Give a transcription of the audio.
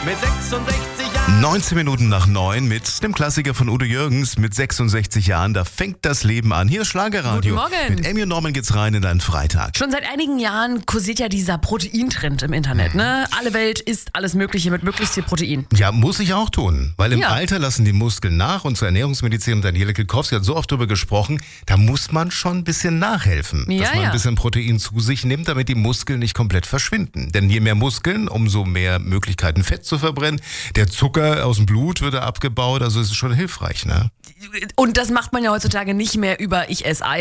Mit 66 Jahren. 19 Minuten nach 9 mit dem Klassiker von Udo Jürgens mit 66 Jahren. Da fängt das Leben an. Hier ist Schlagerradio. Guten Morgen. Mit Emmy und Norman geht's rein in deinen Freitag. Schon seit einigen Jahren kursiert ja dieser Proteintrend im Internet. Ne? Alle Welt isst alles Mögliche mit möglichst viel Protein. Ja, muss ich auch tun. Weil im Ja. Alter lassen die Muskeln nach. Unsere Ernährungsmedizinerin Daniela Kilkowski hat so oft darüber gesprochen, da muss man schon ein bisschen nachhelfen. Ja, dass man ja. ein bisschen Protein zu sich nimmt, damit die Muskeln nicht komplett verschwinden. Denn je mehr Muskeln, umso mehr Möglichkeiten Fett zu verbrennen. Der Zucker aus dem Blut wird abgebaut, also es ist schon hilfreich, ne? Und das macht man ja heutzutage nicht mehr über ich esse Eier